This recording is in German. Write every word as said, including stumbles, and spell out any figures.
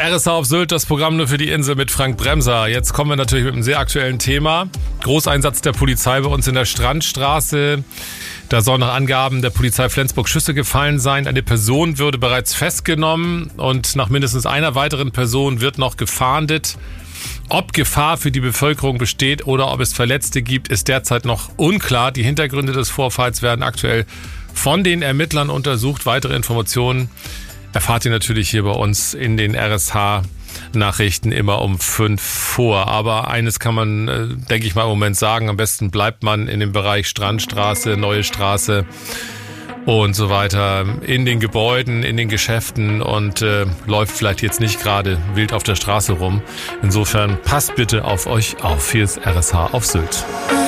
R S H auf Sylt, das Programm nur für die Insel mit Frank Bremser. Jetzt kommen wir natürlich mit einem sehr aktuellen Thema. Großeinsatz der Polizei bei uns in der Strandstraße. Da sollen nach Angaben der Polizei Flensburg Schüsse gefallen sein. Eine Person würde bereits festgenommen und nach mindestens einer weiteren Person wird noch gefahndet. Ob Gefahr für die Bevölkerung besteht oder ob es Verletzte gibt, ist derzeit noch unklar. Die Hintergründe des Vorfalls werden aktuell von den Ermittlern untersucht. Weitere Informationen erfahrt ihr natürlich hier bei uns in den R S H-Nachrichten immer um fünf vor. Aber eines kann man, denke ich mal, im Moment sagen. Am besten bleibt man in dem Bereich Strandstraße, Neue Straße und so weiter in den Gebäuden, in den Geschäften und äh, läuft vielleicht jetzt nicht gerade wild auf der Straße rum. Insofern passt bitte auf euch auf. Hier ist R S H auf Sylt.